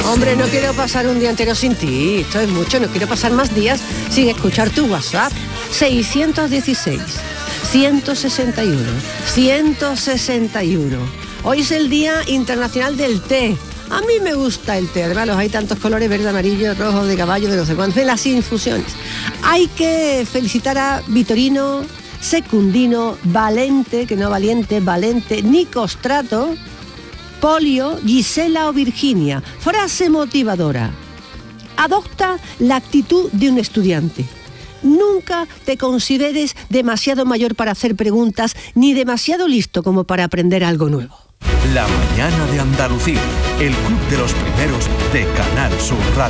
Hombre, no quiero pasar un día entero sin ti. Esto es mucho. No quiero pasar más días sin escuchar tu WhatsApp. 616 161 161. Hoy es el Día Internacional del Té. A mí me gusta el té, además los hay tantos colores, verde, amarillo, rojo, de caballo, de no sé cuántos, de las infusiones. Hay que felicitar a Vitorino, Secundino, Valente, que no Valiente, Valente, Nicostrato, Polio, Gisela o Virginia. Frase motivadora. Adopta la actitud de un estudiante. Nunca te consideres demasiado mayor para hacer preguntas, ni demasiado listo como para aprender algo nuevo. La mañana de Andalucía, el club de los primeros de Canal Sur Radio.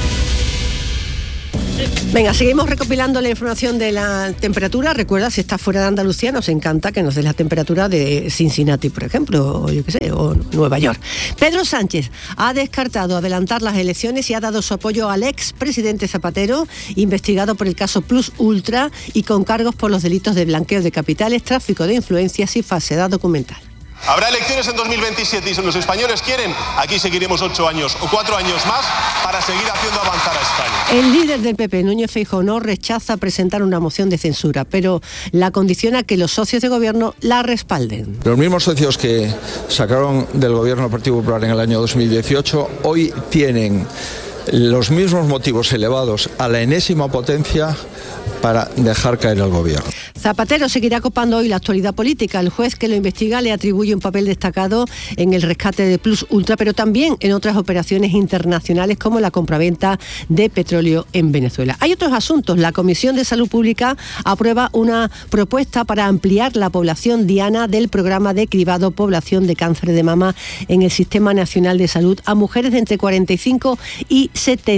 Venga, seguimos recopilando la información de la temperatura. Recuerda, si estás fuera de Andalucía, nos encanta que nos des la temperatura de Cincinnati, por ejemplo, o yo qué sé, o Nueva York. Pedro Sánchez ha descartado adelantar las elecciones y ha dado su apoyo al expresidente Zapatero, investigado por el caso Plus Ultra y con cargos por los delitos de blanqueo de capitales, tráfico de influencias y falsedad documental. Habrá elecciones en 2027 y si los españoles quieren, aquí seguiremos 8 años o 4 años más para seguir haciendo avanzar a España. El líder del PP, Núñez Feijóo, no rechaza presentar una moción de censura, pero la condiciona que los socios de gobierno la respalden. Los mismos socios que sacaron del gobierno del Partido Popular en el año 2018 hoy tienen los mismos motivos elevados a la enésima potencia para dejar caer al gobierno. Zapatero seguirá copando hoy la actualidad política. El juez que lo investiga le atribuye un papel destacado en el rescate de Plus Ultra, pero también en otras operaciones internacionales como la compraventa de petróleo en Venezuela. Hay otros asuntos. La Comisión de Salud Pública aprueba una propuesta para ampliar la población diana del programa de cribado población de cáncer de mama en el Sistema Nacional de Salud a mujeres de entre 45 y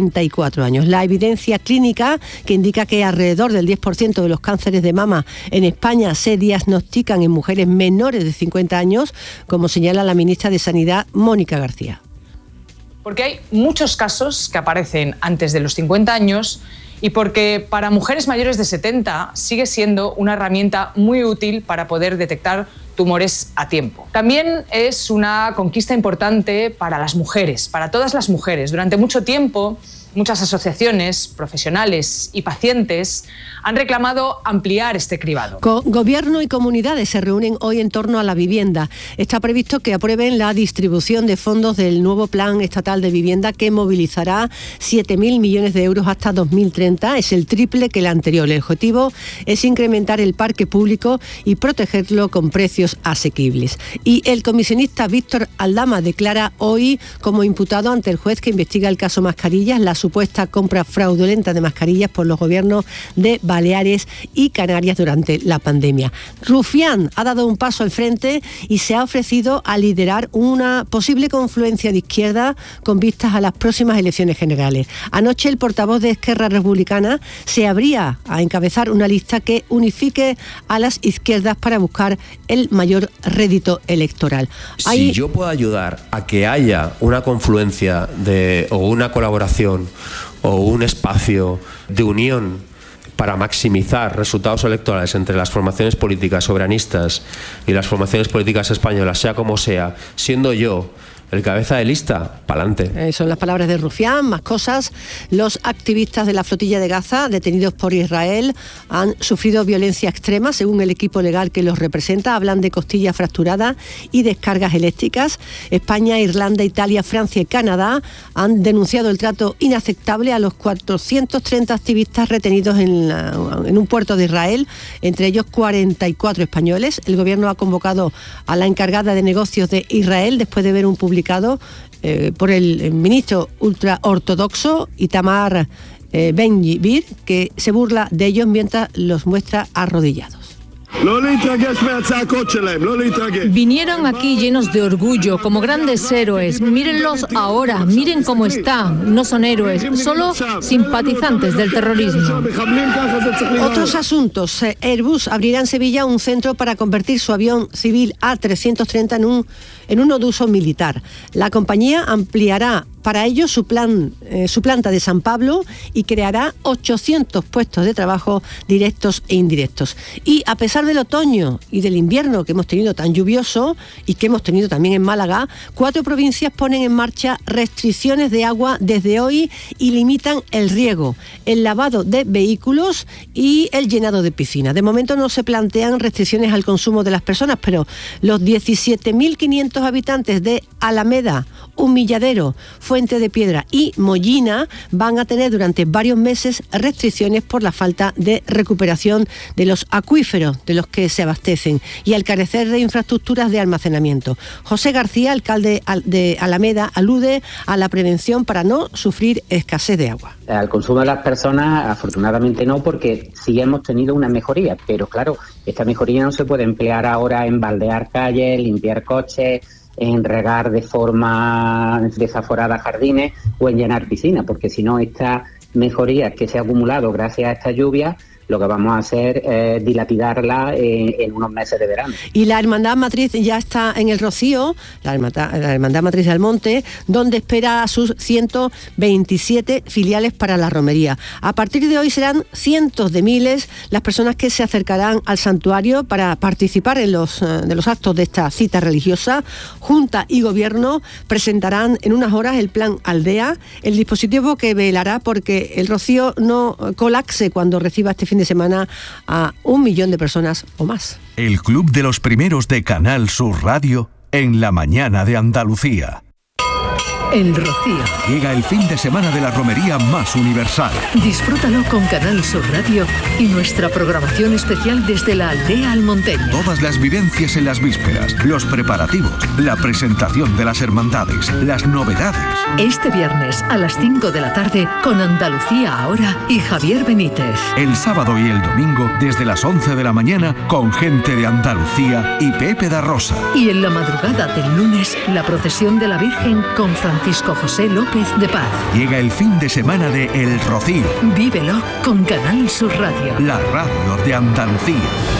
74 años. La evidencia clínica que indica que alrededor del 10% de los cánceres de mama en España se diagnostican en mujeres menores de 50 años, como señala la ministra de Sanidad, Mónica García. Porque hay muchos casos que aparecen antes de los 50 años y porque para mujeres mayores de 70 sigue siendo una herramienta muy útil para poder detectar tumores a tiempo. También es una conquista importante para las mujeres, para todas las mujeres. Durante mucho tiempo, muchas asociaciones, profesionales y pacientes han reclamado ampliar este cribado. Gobierno y comunidades se reúnen hoy en torno a la vivienda. Está previsto que aprueben la distribución de fondos del nuevo Plan Estatal de Vivienda que movilizará 7.000 millones de euros hasta 2030. Es el triple que el anterior. El objetivo es incrementar el parque público y protegerlo con precios asequibles. Y el comisionista Víctor Aldama declara hoy como imputado ante el juez que investiga el caso Mascarillas la supuesta compra fraudulenta de mascarillas por los gobiernos de Baleares y Canarias durante la pandemia. Rufián ha dado un paso al frente y se ha ofrecido a liderar una posible confluencia de izquierda con vistas a las próximas elecciones generales. Anoche el portavoz de Esquerra Republicana se abría a encabezar una lista que unifique a las izquierdas para buscar el mayor rédito electoral. Si yo puedo ayudar a que haya una confluencia o una colaboración o un espacio de unión para maximizar resultados electorales entre las formaciones políticas soberanistas y las formaciones políticas españolas, sea como sea, siendo yo el cabeza de lista, pa'lante. Son las palabras de Rufián. Más cosas. Los activistas de la flotilla de Gaza, detenidos por Israel, han sufrido violencia extrema, según el equipo legal que los representa. Hablan de costillas fracturadas y descargas eléctricas. España, Irlanda, Italia, Francia y Canadá han denunciado el trato inaceptable a los 430 activistas retenidos en un puerto de Israel, entre ellos 44 españoles. El gobierno ha convocado a la encargada de negocios de Israel después de ver un publicado por el ministro ultraortodoxo Itamar Ben-Gvir, que se burla de ellos mientras los muestra arrodillados. Vinieron aquí llenos de orgullo, como grandes héroes. Mírenlos ahora, miren cómo están. No son héroes, solo simpatizantes del terrorismo. Otros asuntos. Airbus abrirá en Sevilla un centro para convertir su avión civil A330 en uno de uso militar. La compañía ampliará para ello su planta de San Pablo y creará 800 puestos de trabajo directos e indirectos. Y a pesar del otoño y del invierno que hemos tenido tan lluvioso y que hemos tenido también en Málaga, 4 provincias ponen en marcha restricciones de agua desde hoy y limitan el riego, el lavado de vehículos y el llenado de piscinas. De momento no se plantean restricciones al consumo de las personas, pero los 17.500 habitantes de Alameda, Humilladero, Fuente de Piedra y Mollina van a tener durante varios meses restricciones por la falta de recuperación de los acuíferos de los que se abastecen y al carecer de infraestructuras de almacenamiento. José García, alcalde de Alameda, alude a la prevención para no sufrir escasez de agua. Al consumo de las personas, afortunadamente no, porque sí hemos tenido una mejoría, pero claro, esta mejoría no se puede emplear ahora en baldear calles, limpiar coches, en regar de forma desaforada jardines o en llenar piscinas, porque si no, esta mejoría que se ha acumulado gracias a esta lluvia, lo que vamos a hacer es dilapidarla en unos meses de verano. Y la Hermandad Matriz ya está en el Rocío, la Hermandad Matriz del Monte, donde espera a sus 127 filiales para la romería. A partir de hoy serán cientos de miles las personas que se acercarán al santuario para participar de los actos de esta cita religiosa. Junta y Gobierno presentarán en unas horas el Plan Aldea, el dispositivo que velará porque el Rocío no colapse cuando reciba este fin de semana a 1 millón de personas o más. El Club de los Primeros de Canal Sur Radio en la mañana de Andalucía. El Rocío. Llega el fin de semana de la romería más universal. Disfrútalo con Canal Sur Radio y nuestra programación especial desde la aldea almonteña. Todas las vivencias en las vísperas, los preparativos, la presentación de las hermandades, las novedades. Este viernes a las 5 de la tarde con Andalucía Ahora y Javier Benítez. El sábado y el domingo desde las 11 de la mañana con gente de Andalucía y Pepe da Rosa. Y en la madrugada del lunes, la procesión de la Virgen con Francisco José López de Paz. Llega el fin de semana de El Rocío. Vívelo con Canal Sur Radio. La radio de Andalucía.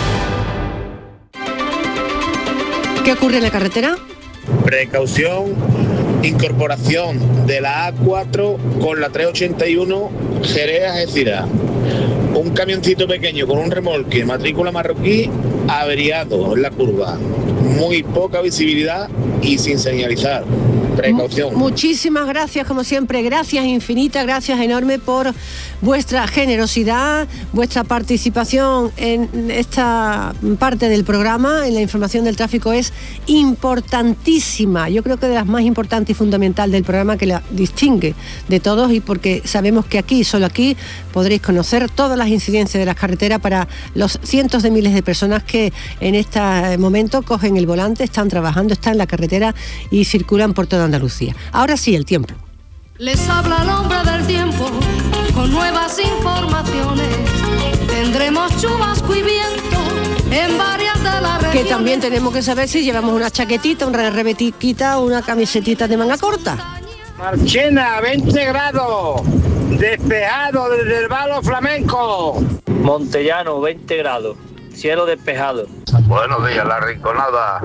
¿Qué ocurre en la carretera? Precaución, incorporación de la A4 con la 381 Jerez-Algeciras. Un camioncito pequeño con un remolque, matrícula marroquí, averiado en la curva. Muy poca visibilidad y sin señalizar. Precaución. Muchísimas gracias, como siempre, gracias infinitas, gracias enorme por vuestra generosidad, vuestra participación en esta parte del programa, en la información del tráfico es importantísima, yo creo que de las más importantes y fundamental del programa, que la distingue de todos y porque sabemos que aquí, solo aquí, podréis conocer todas las incidencias de las carreteras para los cientos de miles de personas que en este momento cogen el volante, están trabajando, están en la carretera y circulan por toda Andalucía. Ahora sí, el tiempo. Les habla el hombre del tiempo con nuevas informaciones. Tendremos chubasco y viento en varias de las regiones. Que también tenemos que saber si llevamos una chaquetita, una rebetiquita o una camisetita de manga corta. Marchena, 20 grados, despejado desde el Valo Flamenco. Montellano, 20 grados, cielo despejado. Buenos días, La Rinconada,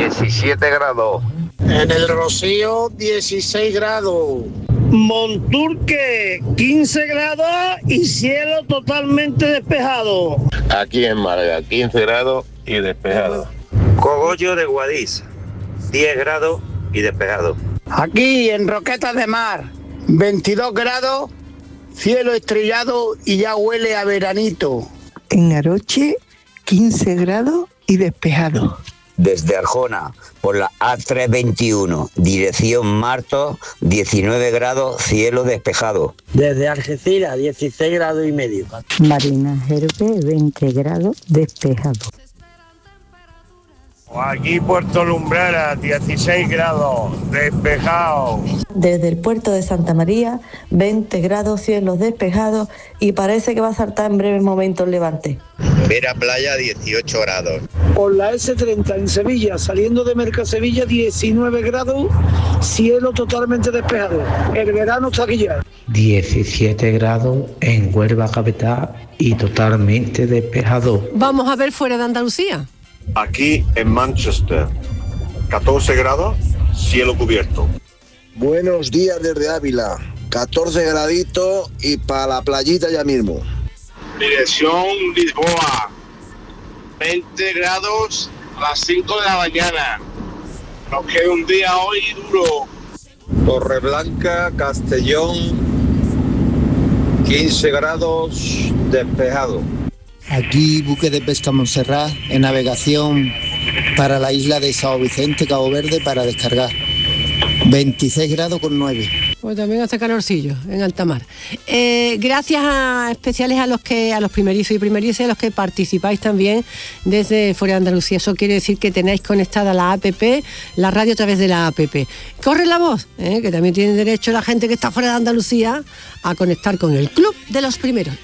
17 grados. En el Rocío, 16 grados. Monturque, 15 grados y cielo totalmente despejado. Aquí en Málaga, 15 grados y despejado. Cogollo de Guadix, 10 grados y despejado. Aquí en Roquetas de Mar, 22 grados, cielo estrellado y ya huele a veranito. En Aroche, 15 grados y despejado. Desde Arjona, por la A321, dirección Martos, 19 grados, cielo despejado. Desde Algeciras, 16 grados y medio. Marina Gerbe, 20 grados, despejado. Aquí Puerto Lumbrera, 16 grados, despejado. Desde el puerto de Santa María, 20 grados, cielos despejados y parece que va a saltar en breve momento el levante. Vera Playa, 18 grados. Por la S30 en Sevilla, saliendo de Mercasevilla, 19 grados, cielo totalmente despejado. El verano está aquí ya. 17 grados en Huelva capital y totalmente despejado. Vamos a ver fuera de Andalucía. Aquí en Manchester, 14 grados, cielo cubierto. Buenos días desde Ávila, 14 graditos y para la playita ya mismo. Dirección Lisboa, 20 grados a las 5 de la mañana. Nos queda un día hoy duro. Torreblanca, Castellón, 15 grados, despejado. Aquí buque de pesca Montserrat en navegación para la isla de Sao Vicente, Cabo Verde, para descargar. 26 grados con 9. Pues también hace calorcillo en alta mar. Gracias especiales a los primerizos y primerizas, a los que participáis también desde fuera de Andalucía. Eso quiere decir que tenéis conectada la APP, la radio a través de la APP. Corre la voz, que también tiene derecho la gente que está fuera de Andalucía a conectar con el Club de los Primeros.